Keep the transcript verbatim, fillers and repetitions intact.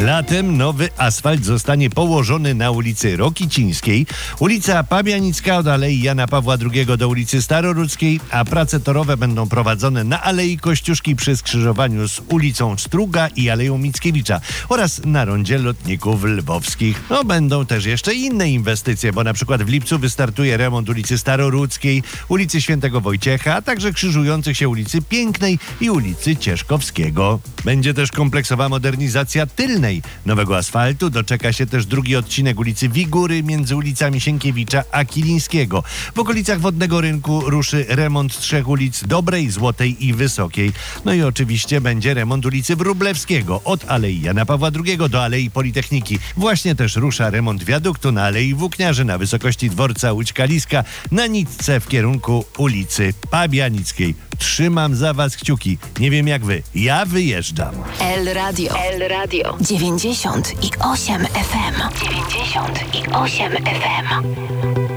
Latem nowy asfalt zostanie położony na ulicy Rokicińskiej, ulica Pabianicka od Alei Jana Pawła drugiego do ulicy Starorudzkiej, a prace torowe będą prowadzone na Alei Kościuszki przy skrzyżowaniu z ulicą Struga i Aleją Mickiewicza oraz na rondzie Lotników Lwowskich. No będą też jeszcze inne inwestycje, bo na przykład w lipcu wystartuje remont ulicy Starorudzkiej, ulicy Świętego Wojciecha, a także krzyżujących się ulicy Pięknej i ulicy Cieszkowskiego. Będzie też kompleksowa modernizacja tylnej nowego asfaltu. Doczeka się też drugi odcinek ulicy Wigury między ulicami Sienkiewicza a Kilińskiego. W okolicach Wodnego Rynku ruszy remont trzech ulic: Dobrej, Złotej i Wysokiej. No i oczywiście będzie remont ulicy Wróblewskiego od Alei Jana Pawła drugiego do Alei Politechniki. Właśnie też rusza remont wiaduktu na Alei Włókniarzy na wysokości dworca Łódź-Kaliska na nitce w kierunku ulicy Pabianickiej. Trzymam za was kciuki. Nie wiem jak wy. Ja wyjeżdżam. El Radio. El Radio. dziewięćdziesiąt i osiem F M. dziewięćdziesiąt i osiem F M.